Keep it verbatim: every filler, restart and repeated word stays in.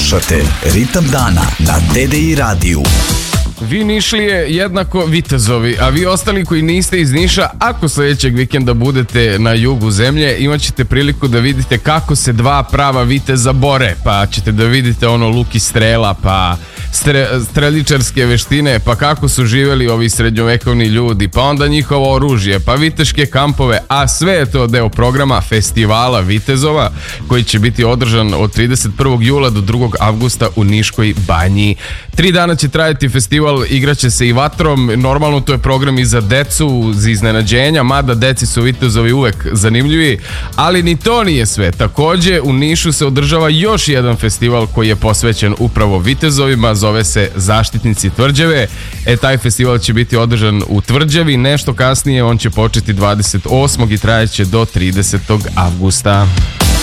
Slušate Ritam dana na D D I radiju. Vi Nišlije jednako vitezovi, a vi ostali koji niste iz Niša, ako sljedećeg vikenda budete na jugu zemlje, imat ćete priliku da vidite kako se dva prava viteza bore, pa ćete da vidite ono luk i strela, pa stre, streličarske veštine, pa kako su živjeli ovi srednjovekovni ljudi, pa onda njihovo oružje, pa viteške kampove, a sve je to deo programa Festivala vitezova koji će biti održan od trideset prvog jula do drugog avgusta u Niškoj banji. Tri dana će trajati festival, igraće se i vatrom, normalno to je program i za decu, za iznenađenja, mada deci su vitezovi uvek zanimljivi, ali ni to nije sve. Takođe u Nišu se održava još jedan festival koji je posvećen upravo vitezovima, zove se Zaštitnici tvrđave. E, taj festival će biti održan u Tvrđavi, nešto kasnije on će početi dvadeset osmog i trajeće do tridesetog avgusta.